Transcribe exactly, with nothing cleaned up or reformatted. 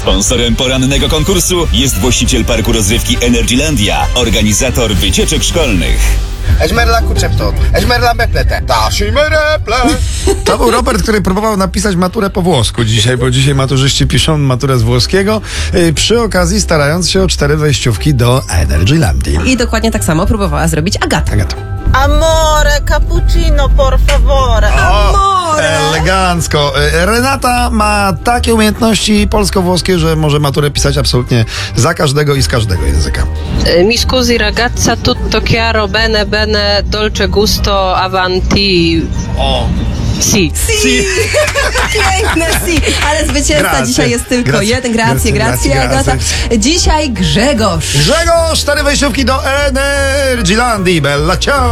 Sponsorem porannego konkursu jest właściciel parku rozrywki Energylandia, organizator wycieczek szkolnych. Eżmerla kuczeptot, eżmerla beplete, taszymereple. To był Robert, który próbował napisać maturę po włosku dzisiaj, bo dzisiaj maturzyści piszą maturę z włoskiego, yy, przy okazji starając się o cztery wejściówki do Energylandii. I dokładnie tak samo próbowała zrobić Agata. Agata. Amore, cappuccino, por favore. Amore! Elegancko. Yy, Renata ma takie umiejętności polsko-włoskie, że może maturę pisać absolutnie za każdego i z każdego języka. Mi scusi ragazza, tutto chiaro, bene, bene, dolce gusto, avanti. O. Si. Si! Piękne si! Ale zwycięzca Grazie. dzisiaj jest tylko Grazie. jeden. Grazie, Grazie, grazie, grazie, Agata. grazie. Dzisiaj Grzegorz. Grzegorz, cztery wejściówki do Energylandii. Bella ciao!